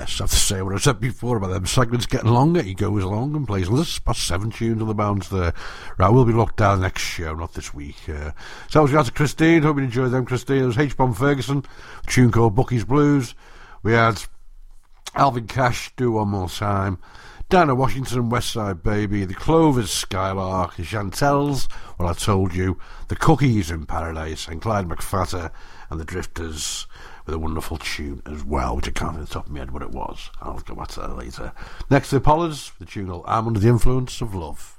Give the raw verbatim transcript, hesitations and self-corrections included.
yes, I have to say what I said before about them segments getting longer. He goes along and plays this past seven tunes on the bounce there. Right, we'll be locked down next show, not this week. Uh, so I was out to Christine. Hope you enjoyed them, Christine. It was H-Bomb Ferguson, a tune called Bucky's Blues. We had Alvin Cash, Do One More Time. Dinah Washington, West Side Baby, The Clovers, Skylark, The Chantels, Well I Told You, The Cookies in Paradise, and Clyde McPhatter and The Drifters with a wonderful tune as well, which I can't at the top of my head what it was. I'll go back to that later. Next, The Pollards, the tune called I'm Under the Influence of Love.